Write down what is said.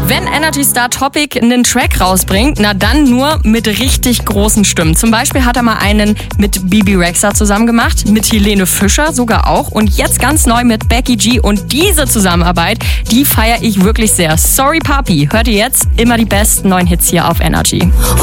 Wenn Energy Star Topic einen Track rausbringt, na dann nur mit richtig großen Stimmen. Zum Beispiel hat er mal einen mit Bibi Rexha zusammen gemacht, mit Helene Fischer sogar auch und jetzt ganz neu mit Becky G. Und diese Zusammenarbeit, die feiere ich wirklich sehr. Sorry Papi, hört ihr jetzt immer die besten neuen Hits hier auf Energy.